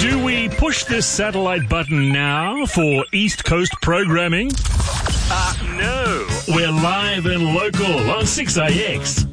Do we push this satellite button now for East Coast programming? No. We're live and local on 6AX.